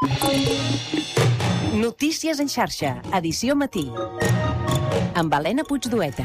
Notícies en xarxa, edició matí. Amb Helena Puigdueta.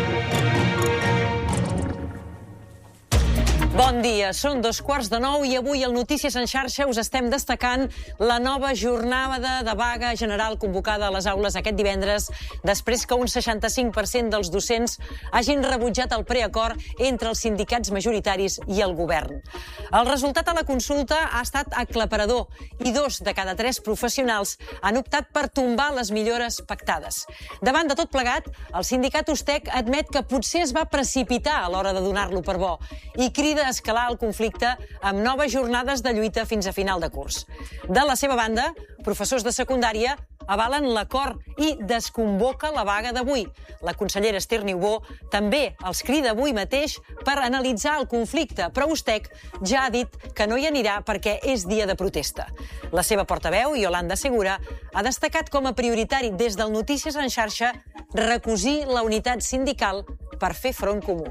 Bon dia, són 8:45 i avui al Notícies en xarxa us estem destacant la nova jornada de vaga general convocada a les aules aquest divendres després que un 65% dels docents hagin rebutjat el preacord entre els sindicats majoritaris i el govern. El resultat a la consulta ha estat aclaparador i 2 de cada 3 professionals han optat per tombar les millores pactades. Davant de tot plegat, el sindicat USTEC admet que potser es va precipitar a l'hora de donar-lo per bo i crida a escalar el conflicte amb noves jornades de lluita fins a final de curs. De la seva banda, professors de secundària avalen l'acord i desconvoca la vaga d'avui. La consellera Esther Niubó també els crida avui mateix per analitzar el conflicte, però USTEC ja ha dit que no hi anirà perquè és dia de protesta. La seva portaveu, Yolanda Segura, ha destacat com a prioritari des del Notícies en xarxa recosir la unitat sindical per fer front comú.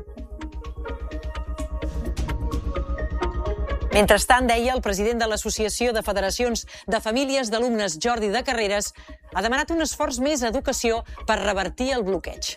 Mentrestant, deia, el president de l'Associació de Federacions de Famílies d'Alumnes, Jordi de Carreras, ha demanat un esforç més a educació per revertir el bloqueig.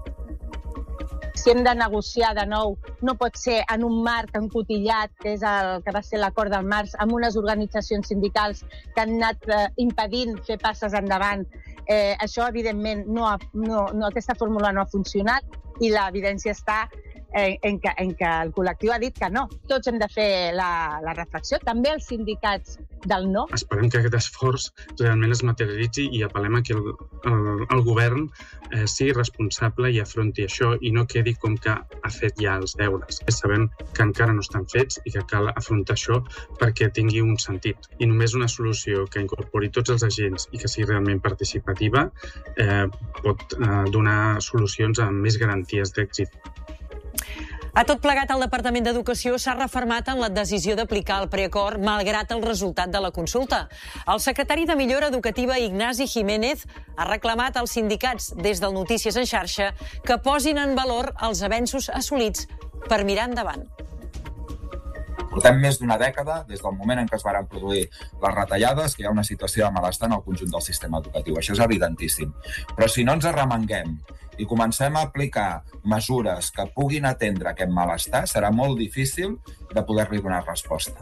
Si hem de negociar de nou, no pot ser en un marc encotillat, que és el que va ser l'acord del març, amb unes organitzacions sindicals que han anat impedint fer passes endavant. Això, evidentment, aquesta fórmula no ha funcionat i l'evidència està en que el col·lectiu ha dit que no. Tots hem de fer la reflexió, també els sindicats del no. Esperem que aquest esforç realment es materialitzi i apel·lem a que el govern sigui responsable i afronti això i no quedi com que ha fet ja els deures. Sabem que encara no estan fets i que cal afrontar això perquè tingui un sentit. I només una solució que incorpori tots els agents i que sigui realment participativa pot donar solucions amb més garanties d'èxit. A tot plegat, el Departament d'Educació s'ha refermat en la decisió d'aplicar el preacord malgrat el resultat de la consulta. El secretari de Millora Educativa, Ignasi Jiménez, ha reclamat als sindicats des del Notícies en xarxa que posin en valor els avenços assolits per mirar endavant. Portem més d'una dècada, des del moment en què es van produir les retallades, que hi ha una situació de malestar en el conjunt del sistema educatiu. Això és evidentíssim. Però si no ens arremanguem i comencem a aplicar mesures que puguin atendre aquest malestar, serà molt difícil de poder-li donar resposta.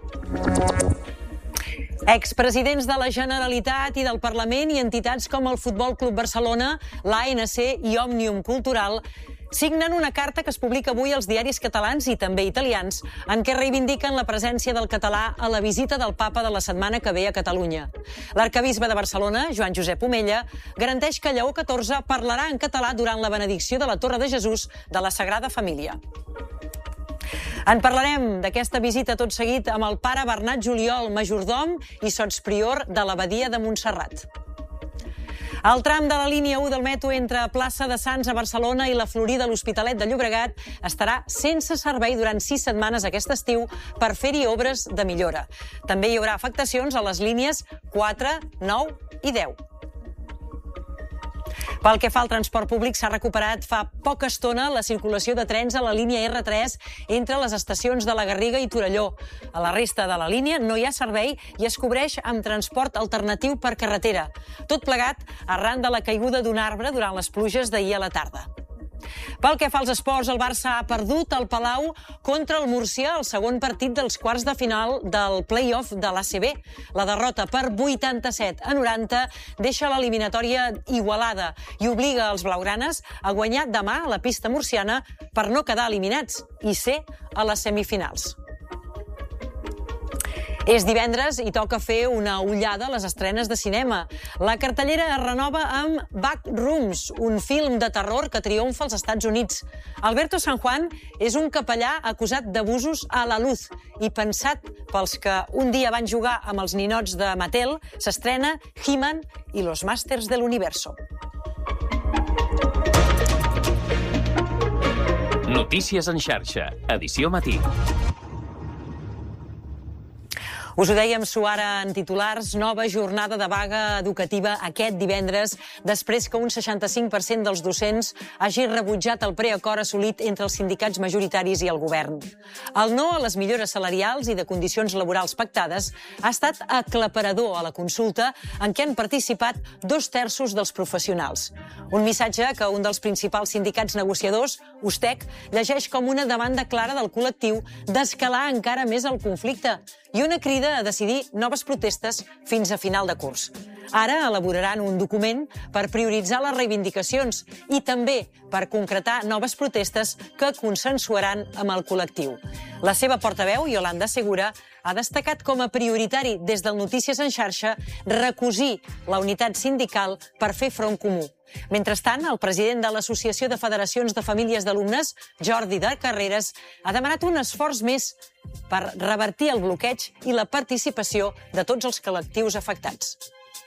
Expresidents de la Generalitat i del Parlament i entitats com el Futbol Club Barcelona, l'ANC i Òmnium Cultural signen una carta que es publica avui als diaris catalans i també italians, en què reivindiquen la presència del català a la visita del papa de la setmana que ve a Catalunya. L'arquebisbe de Barcelona, Joan Josep Omella, garanteix que Lleó XIV parlarà en català durant la benedicció de la Torre de Jesús de la Sagrada Família. En parlarem d'aquesta visita tot seguit amb el pare Bernat Juliol, majordom i sotsprior de l'Abadia de Montserrat. El tram de la línia 1 del metro entre Plaça de Sants a Barcelona i la Florida a l'Hospitalet de Llobregat estarà sense servei durant 6 setmanes aquest estiu per fer-hi obres de millora. També hi haurà afectacions a les línies 4, 9 i 10. Pel que fa al transport públic, s'ha recuperat fa poca estona la circulació de trens a la línia R3 entre les estacions de la Garriga i Torelló. A la resta de la línia no hi ha servei i es cobreix amb transport alternatiu per carretera. Tot plegat arran de la caiguda d'un arbre durant les pluges d'ahir a la tarda. Pel que fa als esports, el Barça ha perdut al Palau contra el Múrcia el segon partit dels quarts de final del play-off de l'ACB. La derrota per 87-90 deixa l'eliminatòria igualada i obliga els blaugranes a guanyar demà a la pista murciana per no quedar eliminats i ser a les semifinals. És divendres i toca fer una ullada a les estrenes de cinema. La cartellera es renova amb Backrooms, un film de terror que triomfa als Estats Units. Alberto San Juan és un capellà acusat d'abusos a la luz i pensat pels que un dia van jugar amb els ninots de Mattel, s'estrena He-Man i los Masters del Universo. Notícies en xarxa, edició matí. Us ho dèiem suara en titulars, nova jornada de vaga educativa aquest divendres, després que un 65% dels docents hagi rebutjat el preacord assolit entre els sindicats majoritaris i el govern. El no a les millores salarials i de condicions laborals pactades ha estat aclaparador a la consulta en què han participat 2/3 dels professionals. Un missatge que un dels principals sindicats negociadors, USTEC, llegeix com una demanda clara del col·lectiu d'escalar encara més el conflicte i una crida a decidir noves protestes fins a final de curs. Ara elaboraran un document per prioritzar les reivindicacions i també per concretar noves protestes que consensuaran amb el col·lectiu. La seva portaveu, Yolanda Segura, ha destacat com a prioritari des del Notícies en xarxa recosir la unitat sindical per fer front comú. Mentrestant, el president de l'Associació de Federacions de Famílies d'Alumnes, Jordi de Carreras, ha demanat un esforç més per revertir el bloqueig i la participació de tots els col·lectius afectats.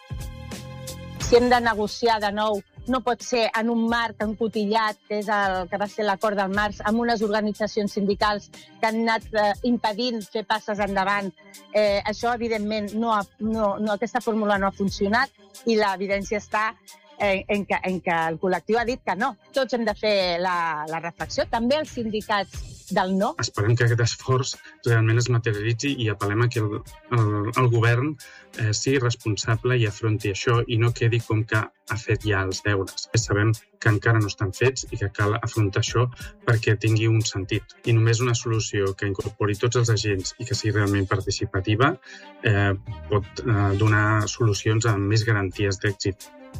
Si hem de negociar de nou, no pot ser en un marc encotillat, que és el que va ser l'acord del març, amb unes organitzacions sindicals que han anat impedint fer passes endavant. Això, evidentment, aquesta fórmula no ha funcionat i l'evidència està en que el col·lectiu ha dit que no. Tots hem de fer la reflexió, també els sindicats del no. Esperem que aquest esforç realment es materialitzi i apel·lem a que el govern sigui responsable i afronti això i no quedi com que ha fet ja els deures. Sabem que encara no estan fets i que cal afrontar això perquè tingui un sentit. I només una solució que incorpori tots els agents i que sigui realment participativa pot donar solucions amb més garanties d'èxit.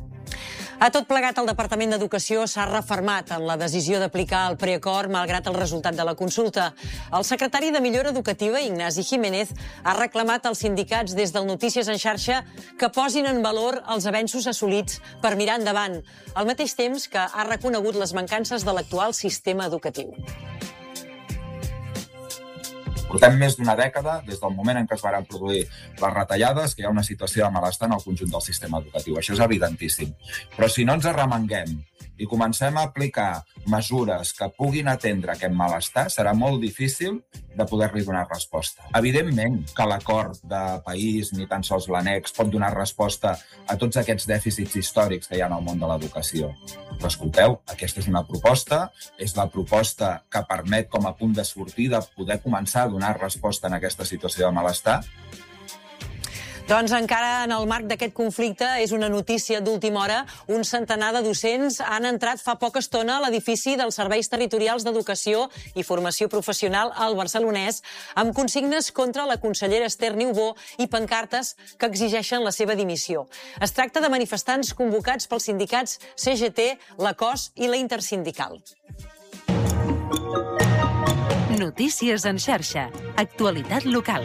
A tot plegat, el Departament d'Educació s'ha refermat en la decisió d'aplicar el preacord malgrat el resultat de la consulta. El secretari de Millora Educativa, Ignasi Jiménez, ha reclamat als sindicats des del Notícies en xarxa que posin en valor els avenços assolits per mirar endavant, al mateix temps que ha reconegut les mancances de l'actual sistema educatiu. Portem més d'una dècada, des del moment en què es van produir les retallades, que hi ha una situació de malestar en el conjunt del sistema educatiu. Això és evidentíssim. Però si no ens arremanguem i comencem a aplicar mesures que puguin atendre aquest malestar, serà molt difícil de poder-li donar resposta. Evidentment que l'acord de país, ni tan sols l'annex, pot donar resposta a tots aquests dèficits històrics que hi ha en el món de l'educació. Però escolteu, aquesta és una proposta, és la proposta que permet com a punt de sortida poder començar a donar resposta en aquesta situació de malestar. Doncs encara en el marc d'aquest conflicte és una notícia d'última hora. Un centenar de docents han entrat fa poca estona a l'edifici dels Serveis Territorials d'Educació i Formació Professional al Barcelonès amb consignes contra la consellera Esther Niubó i pancartes que exigeixen la seva dimissió. Es tracta de manifestants convocats pels sindicats CGT, la COS i la Intersindical. Notícies en xarxa. Actualitat local.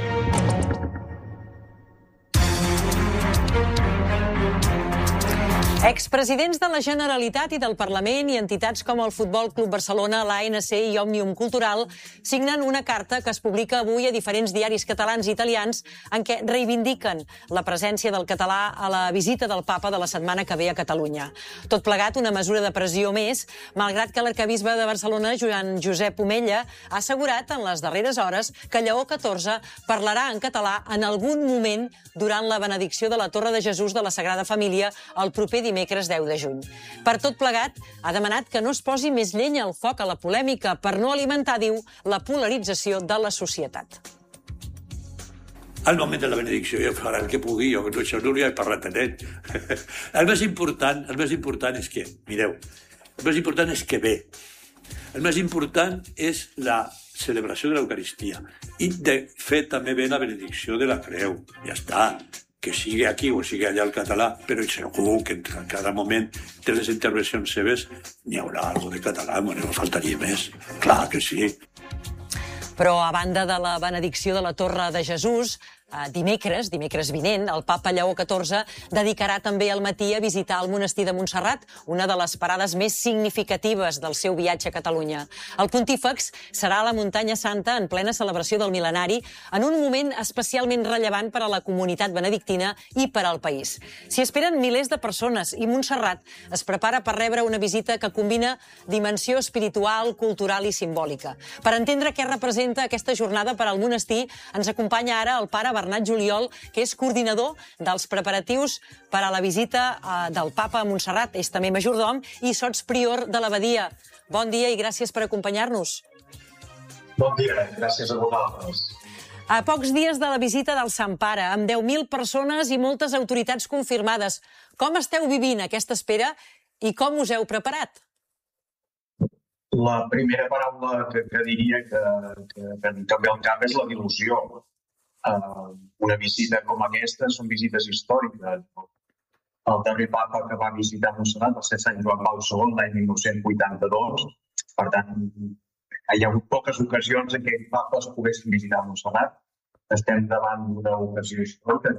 Expresidents de la Generalitat i del Parlament i entitats com el Futbol Club Barcelona, l'ANC i Òmnium Cultural signen una carta que es publica avui a diferents diaris catalans i italians en què reivindiquen la presència del català a la visita del papa de la setmana que ve a Catalunya. Tot plegat, una mesura de pressió més, malgrat que l'arquebisbe de Barcelona, Joan Josep Omella, ha assegurat en les darreres hores que Lleó XIV parlarà en català en algun moment durant la benedicció de la Torre de Jesús de la Sagrada Família el proper dimecres 10 de juny. Per tot plegat, ha demanat que no es posi més llenya al foc a la polèmica per no alimentar, diu, la polarització de la societat. Al moment de la benedicció jo farà el que pugui, jo això no li he parlat a ell. El més important és que, mireu, el més important és que ve. El més important és la celebració de l'Eucaristia i de fer també bé la benedicció de la creu. Ja està. Que sigui aquí o sigui allà el català, però segur que en cada moment de les intervencions seves n'hi haurà alguna de català, no faltaria més. Clar que sí. Però a banda de la benedicció de la Torre de Jesús, dimecres vinent, el papa Lleó XIV dedicarà també al matí a visitar el monestir de Montserrat, una de les parades més significatives del seu viatge a Catalunya. El pontífex serà a la Muntanya Santa en plena celebració del mil·lenari, en un moment especialment rellevant per a la comunitat benedictina i per al país. S'hi esperen milers de persones i Montserrat es prepara per rebre una visita que combina dimensió espiritual, cultural i simbòlica. Per entendre què representa aquesta jornada per al monestir, ens acompanya ara el pare Bernat Juliol, que és coordinador dels preparatius per a la visita del Papa a Montserrat. És també majordom i sotsprior de l'abadia. Bon dia i gràcies per acompanyar-nos. Bon dia, gràcies a vosaltres. A pocs dies de la visita del Sant Pare, amb 10.000 persones i moltes autoritats confirmades, com esteu vivint aquesta espera i com us heu preparat? La primera paraula que diria que també al cap és la il·lusió. Una visita com aquesta són visites històriques. El darrer papa que va visitar Montserrat va ser Sant Joan Pau II l'any 1982. Per tant, hi ha hagut poques ocasions en què els papes poguessin visitar Montserrat. Estem davant d'una ocasió històrica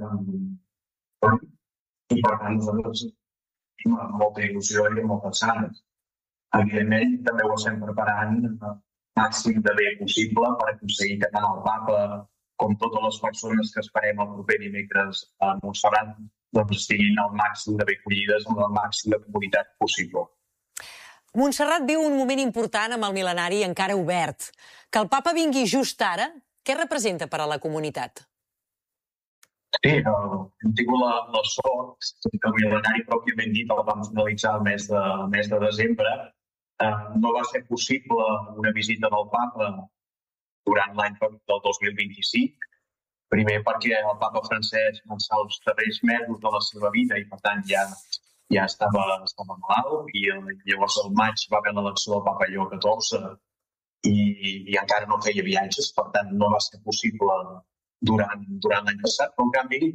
i, per tant, nosaltres tenim molta il·lusió i moltes ganes. Evidentment, també ho estem preparant el màxim de bé possible per aconseguir que tant el papa com totes les persones que esperem el proper dimecres a Montserrat estiguin al màxim de bé acollides amb el màxim de comunitat possible. Montserrat viu un moment important amb el mil·lenari encara obert. Que el papa vingui just ara, què representa per a la comunitat? Sí, hem tingut la sort que el mil·lenari, pròpiament dit, el vam finalitzar el mes de desembre. No va ser possible una visita del papa durant l'any del 2025. Primer perquè el papa francès va ser els darrers mesos de la seva vida i, per tant, ja estava malalt, i llavors al maig va haver l'elecció del papa Lleó XIV i encara no feia viatges, per tant no va ser possible durant l'any passat, però en canvi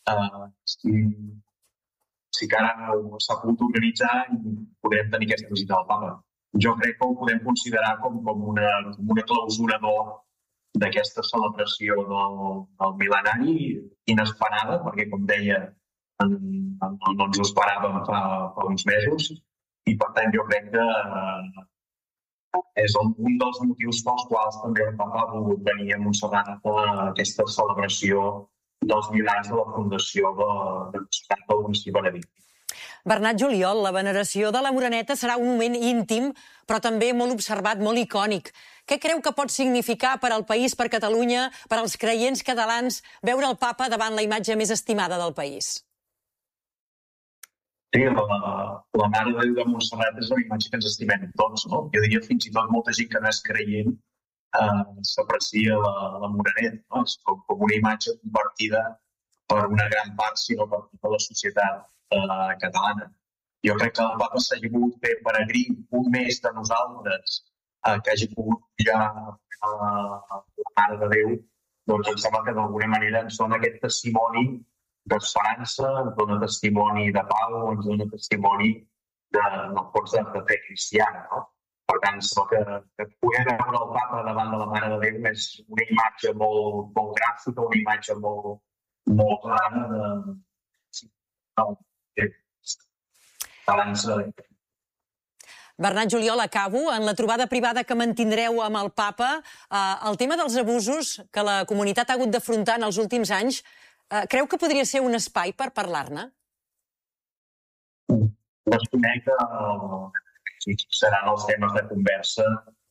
sí que ara s'ha pogut organitzar i podrem tenir aquesta visita del papa. Jo crec que ho podem considerar com una clausura d'aquesta celebració del mil·lenari inesperada, perquè, com deia, no ens ho esperàvem fa uns mesos i, per tant, jo crec que és un dels motius pels quals també el papa ha volgut venir a Montserrat a aquesta celebració dels 1000 anys de la fundació de Montserrat del Monestir Benedictí. Bernat Juliol, la veneració de la Moreneta serà un moment íntim, però també molt observat, molt icònic. Què creu que pot significar per al país, per Catalunya, per als creients catalans, veure el papa davant la imatge més estimada del país? Sí, la Mare de Déu de Montserrat és una imatge que ens estimem tots, no? Jo diria fins i tot molta gent que no és creient s'aprecia la Moreneta, no? És com una imatge compartida per una gran part, sinó per tota la societat catalana. Jo crec que el papa s'hagi pogut fer peregrí un mes de nosaltres, que hagi pogut pujar a la Mare de Déu, doncs em sembla que d'alguna manera ens dona aquest testimoni d'esperança, ens dona testimoni de pau, ens dona testimoni de fe cristiana. No? Per tant, sembla que poder veure el papa davant de la Mare de Déu és una imatge molt gràfica, una imatge molt clara d'avança. Bernat Juliol, acabo. En la trobada privada que mantindreu amb el papa, el tema dels abusos que la comunitat ha hagut d'afrontar en els últims anys, creu que podria ser un espai per parlar-ne? Desconec que seran els temes de conversa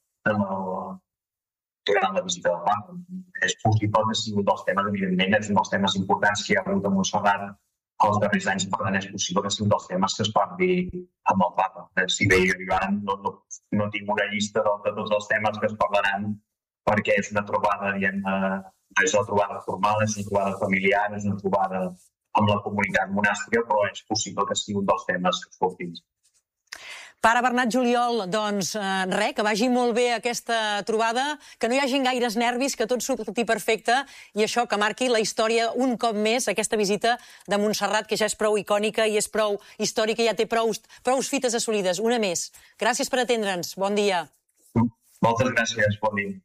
durant la visita del papa. És possible que sigui un dels temes, evidentment, és un dels temes importants que hi ha hagut a Montserrat els darrers anys, per tant és possible que sigui un dels temes que es parli amb el papa. Si bé jo no tinc una llista de tots els temes que es parlaran, perquè és una trobada, és una trobada formal, és una trobada familiar, és una trobada amb la comunitat monàstica, però és possible que sigui un dels temes que es portin. Pare Bernat Juliol, doncs res, que vagi molt bé aquesta trobada, que no hi hagin gaires nervis, que tot surti perfecte i això, que marqui la història un cop més, aquesta visita de Montserrat, que ja és prou icònica i és prou històrica i ja té prou fites assolides. Una més. Gràcies per atendre'ns. Bon dia. Moltes gràcies. Bon dia.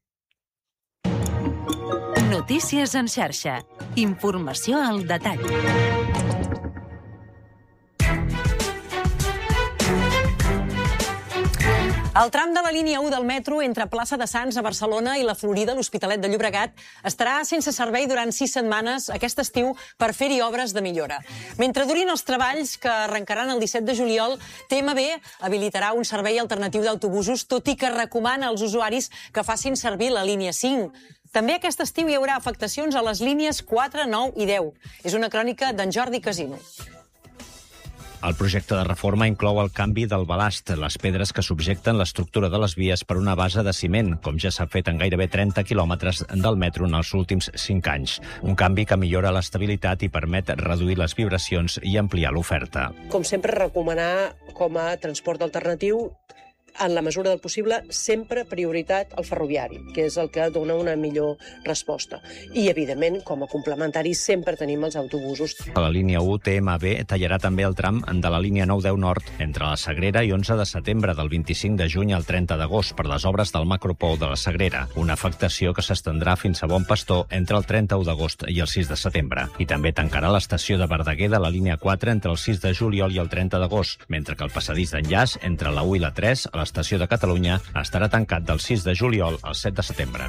Notícies en xarxa. Informació al detall. El tram de la línia 1 del metro entre Plaça de Sants a Barcelona i la Florida, l'Hospitalet de Llobregat, estarà sense servei durant 6 setmanes aquest estiu per fer-hi obres de millora. Mentre durin els treballs, que arrencaran el 17 de juliol, TMB habilitarà un servei alternatiu d'autobusos, tot i que recomana als usuaris que facin servir la línia 5. També aquest estiu hi haurà afectacions a les línies 4, 9 i 10. És una crònica d'en Jordi Casino. El projecte de reforma inclou el canvi del balast, les pedres que subjecten l'estructura de les vies per una base de ciment, com ja s'ha fet en gairebé 30 quilòmetres del metro en els últims 5 anys. Un canvi que millora l'estabilitat i permet reduir les vibracions i ampliar l'oferta. Com sempre, recomanar com a transport alternatiu, en la mesura del possible, sempre prioritat al ferroviari, que és el que dona una millor resposta. I, evidentment, com a complementari, sempre tenim els autobusos. A la línia 1, TMB tallarà també el tram de la línia 9-10 Nord entre la Sagrera i 11 de setembre, del 25 de juny al 30 d'agost, per les obres del macropou de la Sagrera, una afectació que s'estendrà fins a Bon Pastor entre el 31 d'agost i el 6 de setembre. I també tancarà l'estació de Verdaguer de la línia 4 entre el 6 de juliol i el 30 d'agost, mentre que el passadís d'enllaç entre la 1 i la 3 a l'estació de Catalunya estarà tancat del 6 de juliol al 7 de setembre.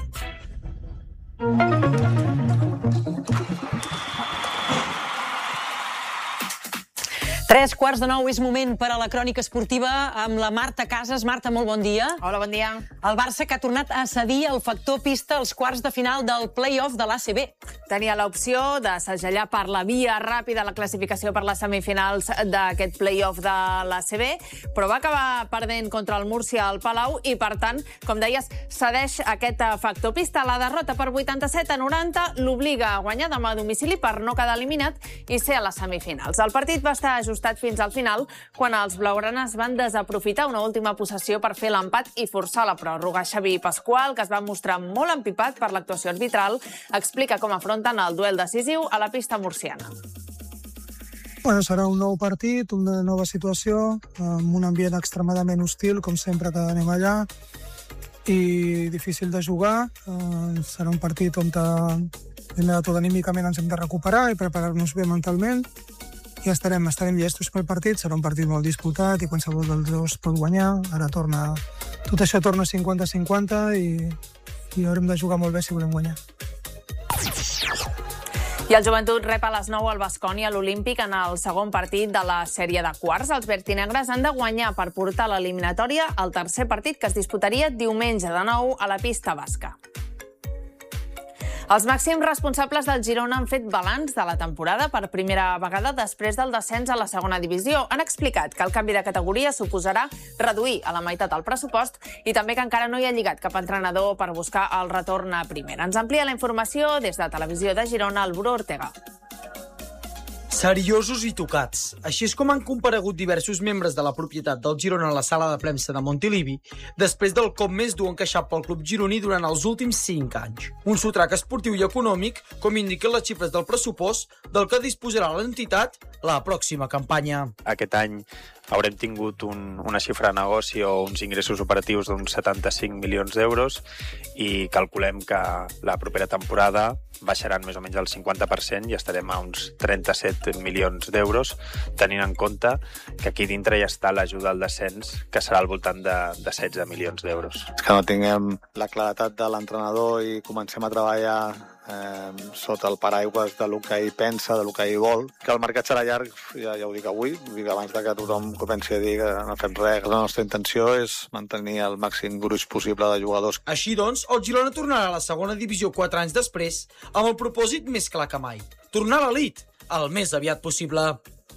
Tres quarts de 9 és moment per a la crònica esportiva amb la Marta Casas. Marta, molt bon dia. Hola, bon dia. El Barça que ha tornat a cedir el factor pista als quarts de final del play-off de l'ACB. Tenia l'opció de segellar per la via ràpida la classificació per les semifinals d'aquest play-off de l'ACB, però va acabar perdent contra el Múrcia al Palau i, per tant, com deies, cedeix aquest factor pista. La derrota per 87-90 l'obliga a guanyar demà a domicili per no quedar eliminat i ser a les semifinals. El partit va estar ajustat fins al final, quan els blaugranes van desaprofitar una última possessió per fer l'empat i forçar la pròrroga. Xavi Pasqual, que es va mostrar molt empipat per l'actuació arbitral, explica com afronten el duel decisiu a la pista murciana. Bueno, serà un nou partit, una nova situació, amb un ambient extremadament hostil, com sempre que anem allà, i difícil de jugar. Serà un partit on primer de tot anímicament ens hem de recuperar i preparar-nos bé mentalment. I estarem llestos pel partit, serà un partit molt disputat i qualsevol dels dos pot guanyar. Ara tot això torna 50-50 i haurem de jugar molt bé si volem guanyar. I el Joventut rep a les 9 al Baskonia a l'Olímpic en el segon partit de la sèrie de quarts. Els vertinegres han de guanyar per portar l'eliminatòria al tercer partit, que es disputaria diumenge de nou a la pista basca. Els màxims responsables del Girona han fet balanç de la temporada per primera vegada després del descens a la segona divisió. Han explicat que el canvi de categoria suposarà reduir a la meitat el pressupost i també que encara no hi ha lligat cap entrenador per buscar el retorn a primera. Ens amplia la informació des de Televisió de Girona, el Bru Ortega. Seriosos i tocats. Així és com han comparegut diversos membres de la propietat del Girona a la sala de premsa de Montilivi després del cop més dur encaixat pel club gironí durant els últims 5 anys. Un sotrac esportiu i econòmic, com indiquen les xifres del pressupost, del que disposarà l'entitat la pròxima campanya. Aquest any haurem tingut una xifra de negoci o uns ingressos operatius d'uns 75 milions d'euros i calculem que la propera temporada baixaran més o menys el 50% i estarem a uns 37 milions d'euros, tenint en compte que aquí dintre ja està l'ajuda al descens, que serà al voltant de 16 milions d'euros. Que no tinguem la claretat de l'entrenador i comencem a treballar sota el paraigües de lo que ell pensa, de lo que ell vol. Que el mercat serà llarg, ja ho dic avui, abans de que tothom comenci a dir que no fem res. La nostra intenció és mantenir el màxim gruix possible de jugadors. Així doncs, el Girona tornarà a la segona divisió 4 anys després, amb el propòsit més clar que mai: tornar a l'elit el més aviat possible.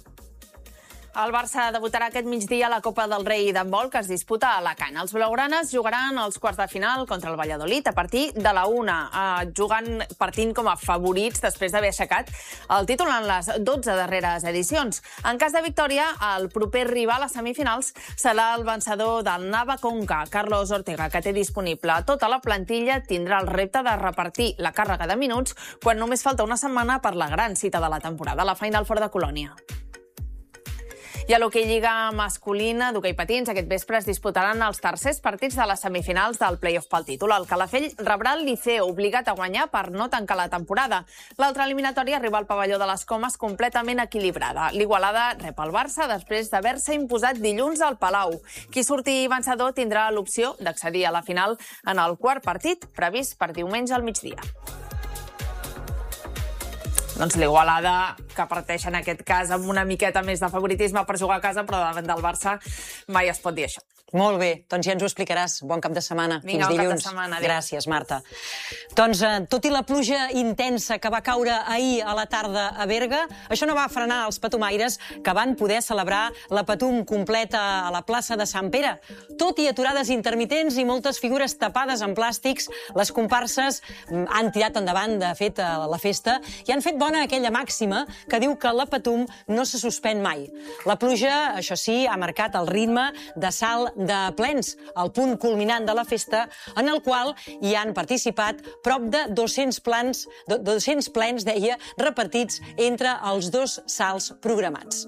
El Barça debutarà aquest migdia a la Copa del Rei d'handbol, que es disputa a Alacant. Els blaugranes jugaran els quarts de final contra el Valladolid a partir de la 1, partint com a favorits després d'haver aixecat el títol en les 12 darreres edicions. En cas de victòria, el proper rival a semifinals serà el vencedor del Navaconca, Carlos Ortega, que té disponible tota la plantilla. Tindrà el repte de repartir la càrrega de minuts quan només falta una setmana per la gran cita de la temporada, la Final Four de Colònia. I a l'hoquei lliga masculina d'hoquei patins, aquest vespre es disputaran els tercers partits de les semifinals del play-off pel títol. El Calafell rebrà el Liceo, obligat a guanyar per no tancar la temporada. L'altra eliminatòria arriba al pavelló de les Comes completament equilibrada. L'Igualada rep el Barça després d'haver-se imposat dilluns al Palau. Qui surti vencedor tindrà l'opció d'accedir a la final en el quart partit, previst per diumenge al migdia. Doncs l'Igualada, que parteix en aquest cas amb una miqueta més de favoritisme per jugar a casa, però davant del Barça mai es pot dir això. Molt bé, doncs ja ens ho explicaràs. Bon cap de setmana. Vinga, Fins dilluns. bon cap de setmana. Adéu. Gràcies, Marta. Doncs, tot i la pluja intensa que va caure ahir a la tarda a Berga, això no va frenar els patumaires que van poder celebrar la Patum completa a la plaça de Sant Pere. Tot i aturades intermitents i moltes figures tapades amb plàstics, les comparses han tirat endavant, de fet, la festa i han fet bona aquella màxima que diu que la Patum no se suspèn mai. La pluja, això sí, ha marcat el ritme de salt de plens, el punt culminant de la festa, en el qual hi han participat prop de 200 plens, deia, repartits entre els 2 salts programats.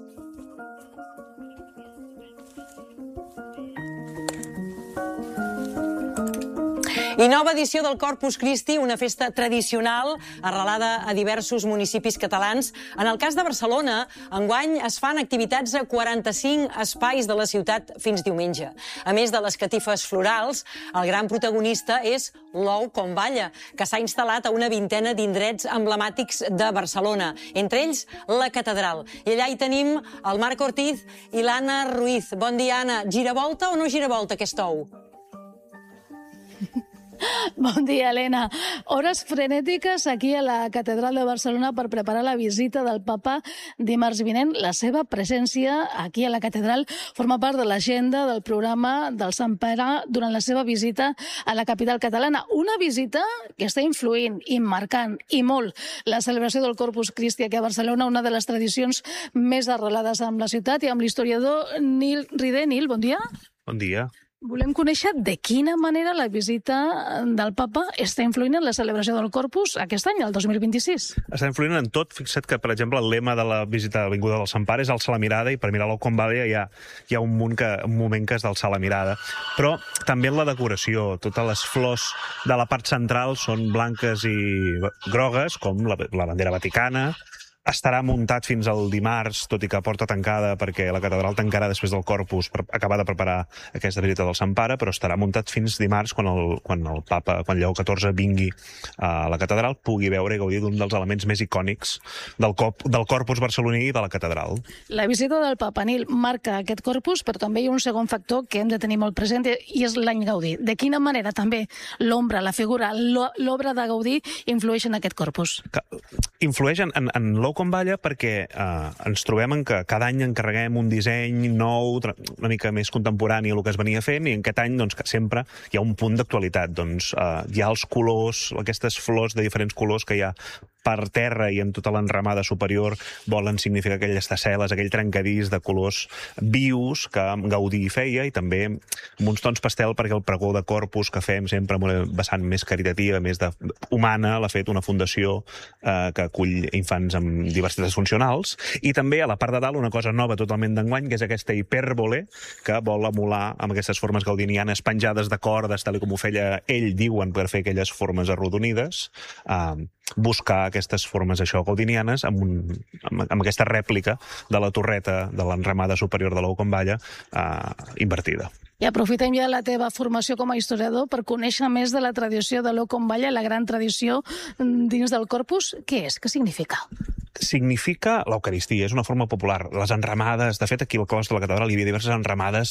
I nova edició del Corpus Christi, una festa tradicional arrelada a diversos municipis catalans. En el cas de Barcelona, enguany es fan activitats a 45 espais de la ciutat fins diumenge. A més de les catifes florals, el gran protagonista és l'ou com balla, que s'ha instal·lat a una vintena d'indrets emblemàtics de Barcelona, entre ells la catedral. I allà hi tenim el Marc Ortiz i l'Anna Ruiz. Bon dia, Anna. Giravolta o no giravolta aquest ou? Bon dia, Helena. Hores frenètiques aquí a la Catedral de Barcelona per preparar la visita del papa dimarts vinent. La seva presència aquí a la Catedral forma part de l'agenda del programa del Sant Pere durant la seva visita a la capital catalana. Una visita que està influint i marcant i molt la celebració del Corpus Christi aquí a Barcelona, una de les tradicions més arrelades amb la ciutat i amb l'historiador Nil Ride. Nil, bon dia. Bon dia. Volem conèixer de quina manera la visita del papa està influint en la celebració del Corpus aquest any, el 2026. Està influint en tot. Fixa't que, per exemple, el lema de la visita a l'Avinguda del Sant Pare és alçar la mirada, i per mirar l'ou com balla hi ha un moment que és d'alçar la mirada. Però també en la decoració. Totes les flors de la part central són blanques i grogues, com la bandera vaticana. Estarà muntat fins al dimarts, tot i que porta tancada, perquè la catedral tancarà després del Corpus per acabar de preparar aquesta visita del Sant Pare, però estarà muntat fins dimarts quan el papa, quan Lleó XIV vingui a la catedral, pugui veure i gaudir d'un dels elements més icònics del Corpus barceloní i de la catedral. La visita del papa, Nil, marca aquest Corpus, però també hi ha un segon factor que hem de tenir molt present i és l'any Gaudí. De quina manera també l'ombra, la figura, l'obra de Gaudí influeix en aquest Corpus? Influeix en l'ou com balla perquè ens trobem que cada any encarreguem un disseny nou, una mica més contemporani a el que es venia fent, i en aquest any que sempre hi ha un punt d'actualitat. Hi ha els colors, aquestes flors de diferents colors que hi ha per terra i en tota l'enramada superior volen significar aquelles tasseles, aquell trencadís de colors vius que Gaudí feia, i també amb uns tons pastel, perquè el pregó de Corpus que fem sempre amb una vessant més caritativa, més humana, l'ha fet una fundació que acull infants amb diversitats funcionals, i també a la part de dalt una cosa nova totalment d'enguany, que és aquesta hipèrbole que vol emular amb aquestes formes gaudinianes penjades de cordes, tal com ho feia ell, diuen, per fer aquelles formes arrodonides, buscar aquestes formes gaudinianes amb aquesta rèplica de la torreta de l'enramada superior de l'ou com balla invertida. I aprofitem ja la teva formació com a historiador per conèixer més de la tradició de l'ou com balla, la gran tradició dins del Corpus. Què és? Què significa? Significa l'Eucaristia, és una forma popular. Les enramades, de fet, aquí al claustre de la catedral hi havia diverses enramades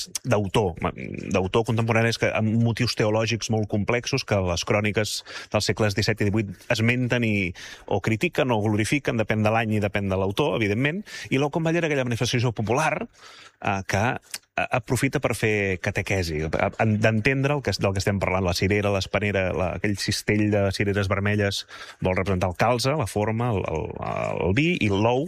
d'autor contemporanis amb motius teològics molt complexos que les cròniques dels segles XVII i XVIII esmenten o critiquen o glorifiquen, depèn de l'any i depèn de l'autor, evidentment, i l'ou com balla era aquella manifestació popular que aprofita per fer catequesi, d'entendre del que estem parlant. La cirera, l'espanera, aquell cistell de cireres vermelles vol representar el calze, la forma, el vi, i l'ou,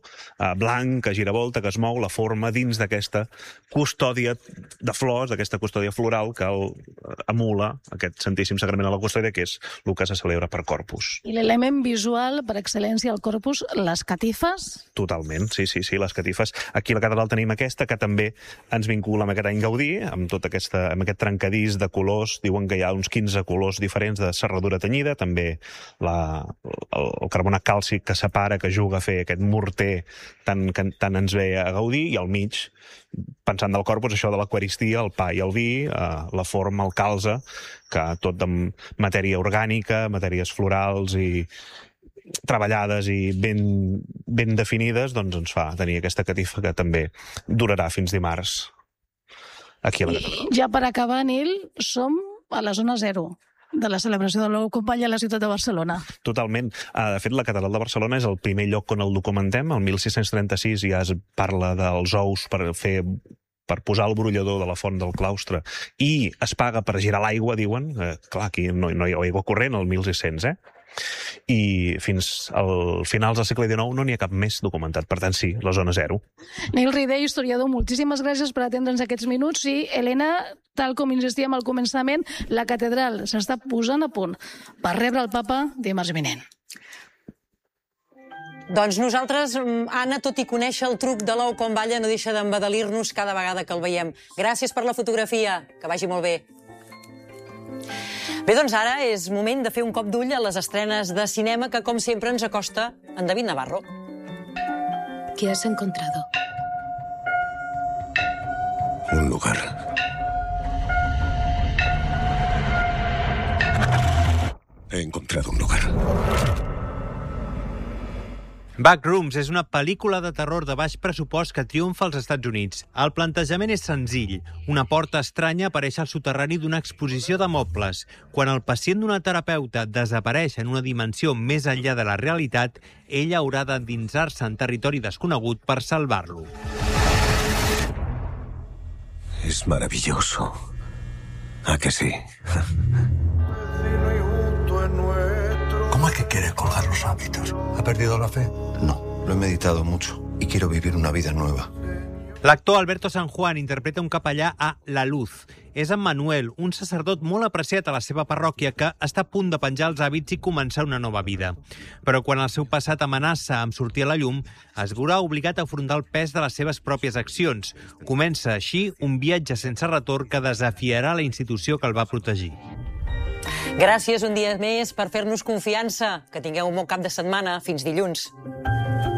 blanc, que gira volta, que es mou, la forma dins d'aquesta custòdia de flors, d'aquesta custòdia floral que emula aquest Santíssim Sagrament a la custòdia, que és el que se celebra per Corpus. I l'element visual per excel·lència al Corpus, les catifes? Totalment, sí, les catifes. Aquí a la catedral tenim aquesta, que també ens vincula amb aquest any Gaudí, amb tot aquest trencadís de colors. Diuen que hi ha uns 15 colors diferents de serradura tenyida, també el carbonat càlcic que separa, que juga a fer aquest morter que tant ens ve a Gaudí, i al mig, pensant del Corpus, això de l'Eucaristia, el pa i el vi, la forma, el calze, que tot amb matèria orgànica, matèries florals treballades i ben definides, doncs ens fa tenir aquesta catifa que també durarà fins dimarts aquí a la catedral. Ja per acabar, Nil, som a la zona 0 de la celebració de l'ou company a la ciutat de Barcelona. Totalment. De fet, la catedral de Barcelona és el primer lloc on el documentem. El 1636 ja es parla dels ous per posar el brollador de la font del claustre i es paga per girar l'aigua, diuen. Clar, aquí no hi ha aigua corrent, el 1600, I fins al finals del segle XIX no n'hi ha cap més documentat. Per tant, sí, la zona 0. Nil Rider, historiador, moltíssimes gràcies per atendre'ns aquests minuts. I, Helena, tal com insistíem al començament, la catedral s'està posant a punt per rebre el papa dimarts vinent. Doncs nosaltres, Anna, tot i conèixer el truc de l'ou com balla, no deixa d'embadalir-nos cada vegada que el veiem. Gràcies per la fotografia, que vagi molt bé. Bé, doncs ara és moment de fer un cop d'ull a les estrenes de cinema que, com sempre, ens acosta en David Navarro. ¿Qué has encontrado? Un lugar. He encontrado un lugar. Backrooms és una pel·lícula de terror de baix pressupost que triomfa als Estats Units. El plantejament és senzill. Una porta estranya apareix al soterrani d'una exposició de mobles. Quan el pacient d'una terapeuta desapareix en una dimensió més enllà de la realitat, ella haurà d'endinsar-se en territori desconegut per salvar-lo. Es maravilloso. ¿A que sí? ¿Cómo es que quiere colgar los hábitos? ¿Ha perdido la fe? No, lo he meditado mucho y quiero vivir una vida nueva. L'actor Alberto San Juan interpreta un capellà a La Luz. És en Manuel, un sacerdot molt apreciat a la seva parròquia que està a punt de penjar els hàbits i començar una nova vida. Però quan el seu passat amenaça amb sortir a la llum, es veurà obligat a afrontar el pes de les seves pròpies accions. Comença així un viatge sense retorn que desafiarà la institució que el va protegir. Gràcies un dia més per fer-nos confiança. Que tingueu un bon cap de setmana. Fins dilluns.